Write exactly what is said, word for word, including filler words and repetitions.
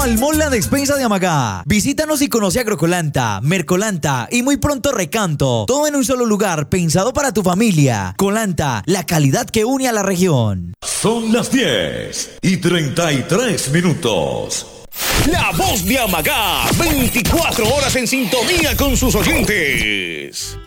al Mall La Despensa de Amagá. Visítanos y conoce Agrocolanta, Mercolanta y muy pronto Recanto. Todo en un solo lugar, pensado para tu familia. Colanta, la calidad que une a la región. Son las diez y treinta y tres minutos. La voz de Amagá, veinticuatro horas en sintonía con sus oyentes.